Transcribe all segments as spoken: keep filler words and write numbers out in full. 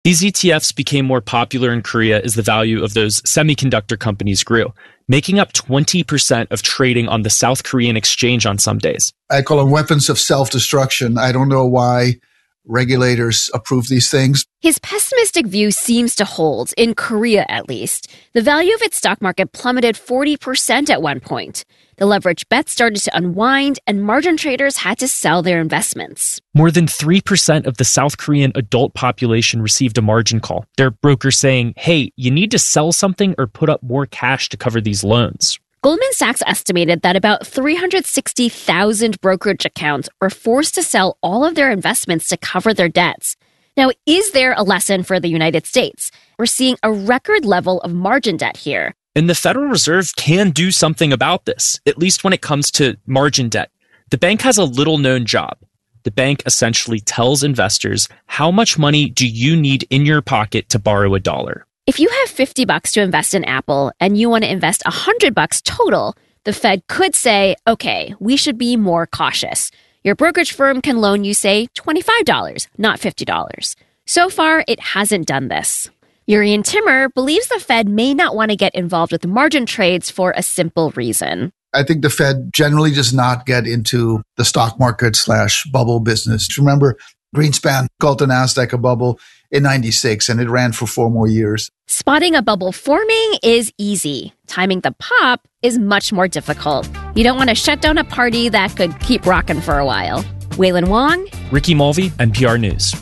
These E T Fs became more popular in Korea as the value of those semiconductor companies grew, making up twenty percent of trading on the South Korean exchange on some days. I call them weapons of self-destruction. I don't know why regulators approve these things. His pessimistic view seems to hold, in Korea at least. The value of its stock market plummeted forty percent at one point. The leverage bets started to unwind, and margin traders had to sell their investments. More than three percent of the South Korean adult population received a margin call, their broker saying, hey, you need to sell something or put up more cash to cover these loans. Goldman Sachs estimated that about three hundred sixty thousand brokerage accounts were forced to sell all of their investments to cover their debts. Now, is there a lesson for the United States? We're seeing a record level of margin debt here. And the Federal Reserve can do something about this, at least when it comes to margin debt. The bank has a little-known job. The bank essentially tells investors how much money do you need in your pocket to borrow a dollar. If you have fifty bucks to invest in Apple and you want to invest one hundred bucks total, the Fed could say, okay, we should be more cautious. Your brokerage firm can loan you, say, twenty-five dollars, not fifty dollars. So far, it hasn't done this. Urian Timmer believes the Fed may not want to get involved with margin trades for a simple reason. I think the Fed generally does not get into the stock market slash bubble business. Remember, Greenspan called the NASDAQ a bubble in ninety-six, and it ran for four more years. Spotting a bubble forming is easy. Timing the pop is much more difficult. You don't want to shut down a party that could keep rocking for a while. Waylon Wong, Ricky Mulvey, N P R News.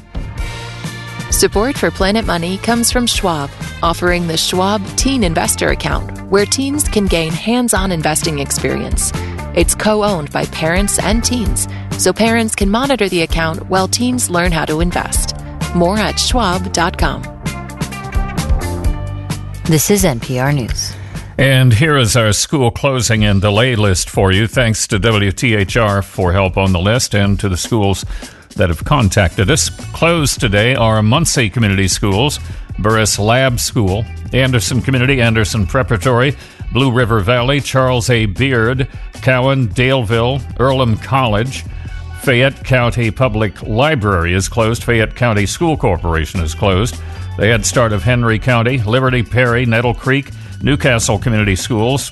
Support for Planet Money comes from Schwab, offering the Schwab Teen Investor Account, where teens can gain hands-on investing experience. It's co-owned by parents and teens, so parents can monitor the account while teens learn how to invest. More at schwab dot com. This is N P R News. And here is our school closing and delay list for you. Thanks to W T H R for help on the list and to the schools that have contacted us. Closed today are Muncie Community Schools, Burris Lab School, Anderson Community, Anderson Preparatory, Blue River Valley, Charles A. Beard, Cowan, Daleville, Earlham College. Fayette County Public Library is closed. Fayette County School Corporation is closed. The Head Start of Henry County, Liberty Perry, Nettle Creek, Newcastle Community Schools,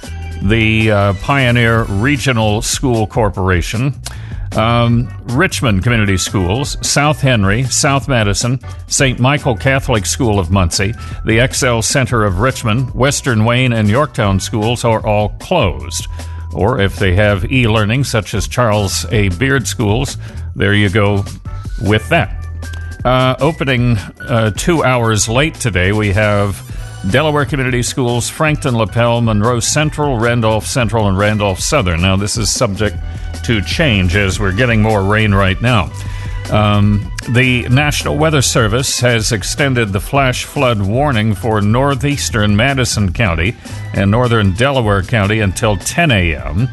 the uh, Pioneer Regional School Corporation, um, Richmond Community Schools, South Henry, South Madison, Saint Michael Catholic School of Muncie, the Excel Center of Richmond, Western Wayne, and Yorktown schools are all closed. Or if they have e-learning, such as Charles A. Beard schools, there you go with that. Uh, opening uh, two hours late today, we have Delaware Community Schools, Frankton Lapel, Monroe Central, Randolph Central, and Randolph Southern. Now, this is subject to change as we're getting more rain right now. Um, the National Weather Service has extended the flash flood warning for northeastern Madison County and northern Delaware County until ten a.m.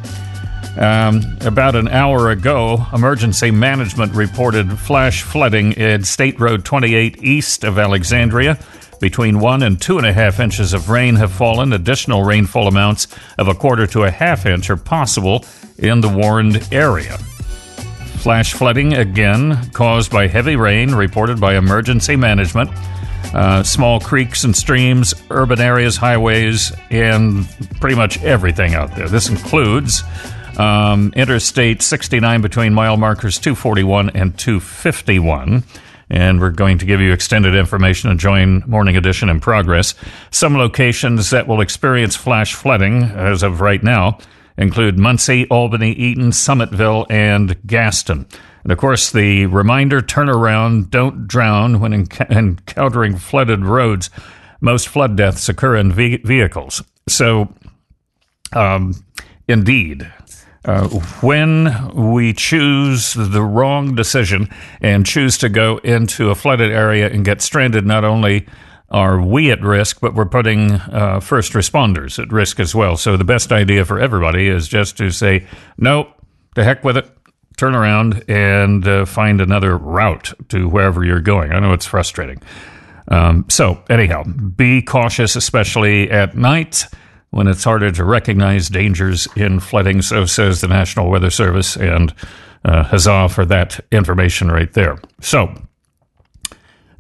Um, about an hour ago, Emergency Management reported flash flooding at State Road twenty-eight east of Alexandria. Between one and two and a half inches of rain have fallen. Additional rainfall amounts of a quarter to a half inch are possible in the warned area. Flash flooding, again, caused by heavy rain, reported by Emergency Management. Uh, small creeks and streams, urban areas, highways, and pretty much everything out there. This includes um, Interstate sixty-nine between mile markers two forty-one and two fifty-one. And we're going to give you extended information and join Morning Edition in progress. Some locations that will experience flash flooding as of right now include Muncie, Albany, Eaton, Summitville, and Gaston. And, of course, the reminder, turn around, don't drown when enc- encountering flooded roads. Most flood deaths occur in ve- vehicles. So, um, indeed, uh, when we choose the wrong decision and choose to go into a flooded area and get stranded, not only are we at risk, but we're putting uh, first responders at risk as well. So the best idea for everybody is just to say, no, to heck with it, turn around and uh, find another route to wherever you're going. I know it's frustrating. Um, so anyhow, be cautious, especially at night when it's harder to recognize dangers in flooding. So says the National Weather Service, and uh, huzzah for that information right there. So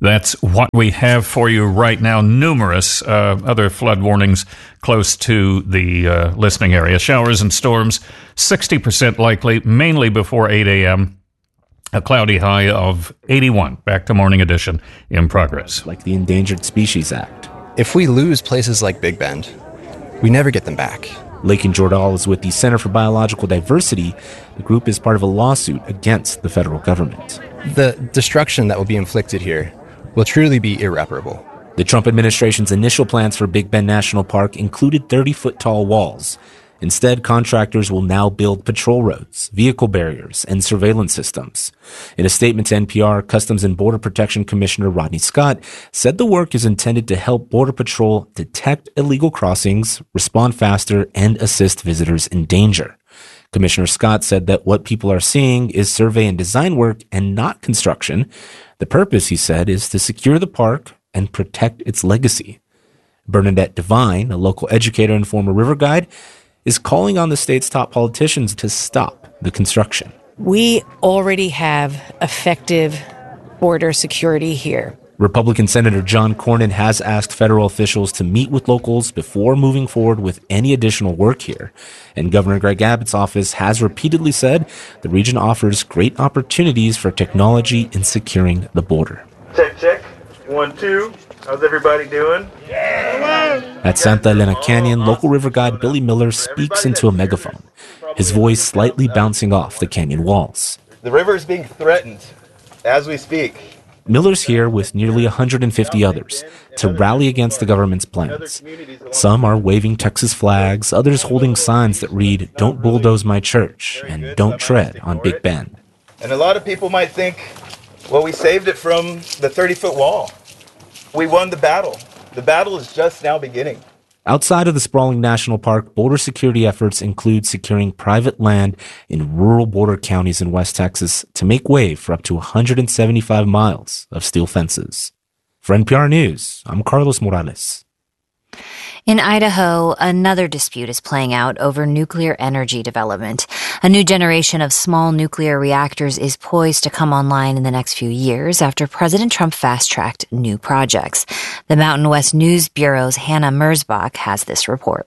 That's what we have for you right now. Numerous uh, other flood warnings close to the uh, listening area. Showers and storms, sixty percent likely, mainly before eight a.m. A cloudy high of eighty-one. Back to Morning Edition in progress. Like the Endangered Species Act. If we lose places like Big Bend, we never get them back. Lakin Jordal is with the Center for Biological Diversity. The group is part of a lawsuit against the federal government. The destruction that will be inflicted here will truly be irreparable. The Trump administration's initial plans for Big Bend National Park included thirty-foot tall walls. Instead, contractors will now build patrol roads, vehicle barriers, and surveillance systems. In a statement to N P R, Customs and Border Protection Commissioner Rodney Scott said the work is intended to help Border Patrol detect illegal crossings, respond faster, and assist visitors in danger. Commissioner Scott said that what people are seeing is survey and design work and not construction. The purpose, he said, is to secure the park and protect its legacy. Bernadette Devine, a local educator and former river guide, is calling on the state's top politicians to stop the construction. We already have effective border security here. Republican Senator John Cornyn has asked federal officials to meet with locals before moving forward with any additional work here. And Governor Greg Abbott's office has repeatedly said the region offers great opportunities for technology in securing the border. Check, check. One, two. How's everybody doing? At Santa Elena Canyon, local river guide Billy Miller speaks into a megaphone, his voice slightly bouncing off the canyon walls. The river is being threatened as we speak. Miller's here with nearly one hundred fifty others to rally against the government's plans. Some are waving Texas flags, others holding signs that read, "Don't bulldoze my church," and "Don't tread on Big Bend." And a lot of people might think, well, we saved it from the thirty-foot wall. We won the battle. The battle is just now beginning. Outside of the sprawling national park, border security efforts include securing private land in rural border counties in West Texas to make way for up to one hundred seventy-five miles of steel fences. For N P R News, I'm Carlos Morales. In Idaho, another dispute is playing out over nuclear energy development. A new generation of small nuclear reactors is poised to come online in the next few years after President Trump fast-tracked new projects. The Mountain West News Bureau's Hannah Merzbach has this report.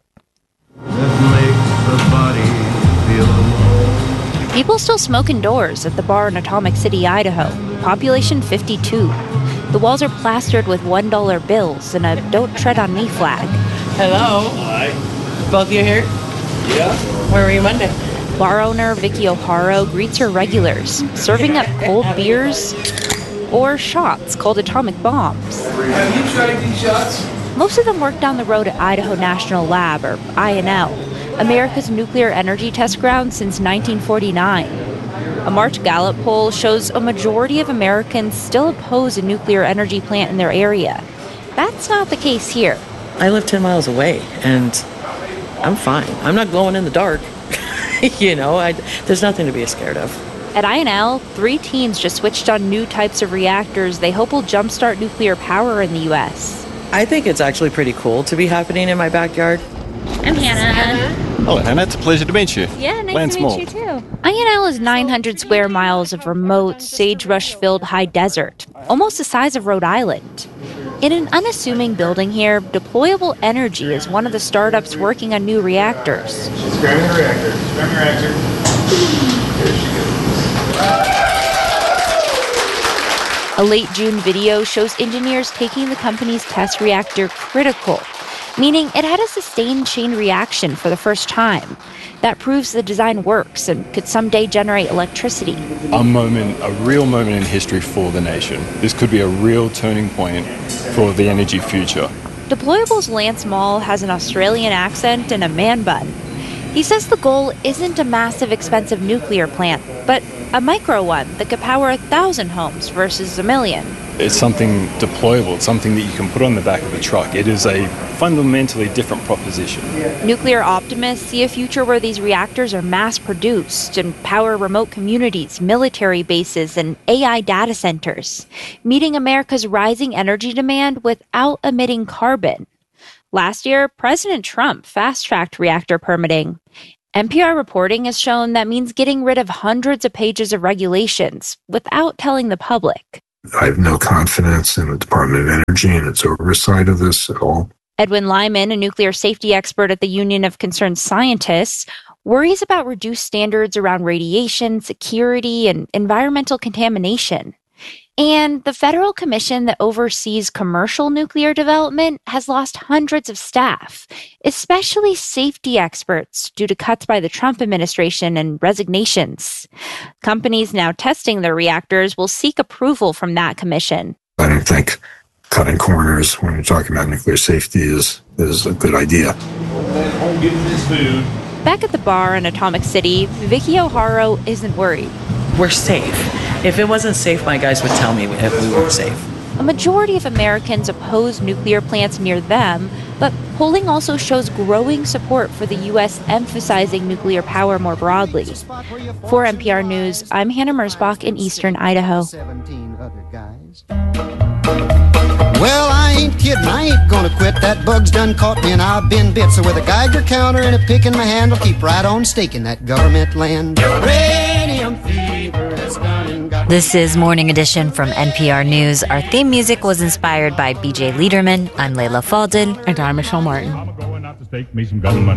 People still smoke indoors at the bar in Atomic City, Idaho. Population fifty-two. The walls are plastered with one dollar bills and a "Don't Tread on Me" flag. Hello. Hi. Both of you here? Yeah. Where were you Monday? Bar owner Vicky O'Haro greets her regulars, serving up cold beers or shots called atomic bombs. Have you tried these shots? Most of them work down the road at Idaho National Lab, or I N L, America's nuclear energy test ground since nineteen forty-nine. A March Gallup poll shows a majority of Americans still oppose a nuclear energy plant in their area. That's not the case here. I live ten miles away, and I'm fine. I'm not glowing in the dark. you know, I, there's nothing to be scared of. At I N L, three teams just switched on new types of reactors they hope will jumpstart nuclear power in the U S. I think it's actually pretty cool to be happening in my backyard. I'm Hannah. Hello, Hannah. It's a pleasure to meet you. Yeah, nice Lance to meet Mold. you too. I N L is nine hundred square miles of remote, sagebrush-filled high desert, almost the size of Rhode Island. In an unassuming building here, Deployable Energy is one of the startups working on new reactors. She's grabbing the reactor. She's grabbing the reactor. There she goes. A late June video shows engineers taking the company's test reactor critical, meaning it had a sustained chain reaction for the first time. That proves the design works and could someday generate electricity. A moment, a real moment in history for the nation. This could be a real turning point for the energy future. Deployable's Lance Mall has an Australian accent and a man bun. He says the goal isn't a massive, expensive nuclear plant, but a micro one that could power a thousand homes versus a million. It's something deployable. It's something that you can put on the back of a truck. It is a fundamentally different proposition. Nuclear optimists see a future where these reactors are mass-produced and power remote communities, military bases, and A I data centers, meeting America's rising energy demand without emitting carbon. Last year, President Trump fast-tracked reactor permitting. N P R reporting has shown that means getting rid of hundreds of pages of regulations without telling the public. I have no confidence in the Department of Energy and its oversight of this at all. Edwin Lyman, a nuclear safety expert at the Union of Concerned Scientists, worries about reduced standards around radiation, security, and environmental contamination. And the federal commission that oversees commercial nuclear development has lost hundreds of staff, especially safety experts, due to cuts by the Trump administration and resignations. Companies now testing their reactors will seek approval from that commission. I don't think cutting corners when you're talking about nuclear safety is, is a good idea. Back at the bar in Atomic City, Vicky O'Hara isn't worried. We're safe. If it wasn't safe, my guys would tell me if we weren't safe. A majority of Americans oppose nuclear plants near them, but polling also shows growing support for the U S emphasizing nuclear power more broadly. For N P R News, I'm Hannah Merzbach in eastern Idaho. Well, I ain't kidding, I ain't gonna quit. That bug's done caught me and I've been bit. So with a Geiger counter and a pick in my hand, I'll keep right on staking that government land. Radium fever has done and got. This is Morning Edition from N P R News. Our theme music was inspired by B J Liederman. I'm Layla Faldin. And I'm Michelle Martin. I'm going out to stake me some government.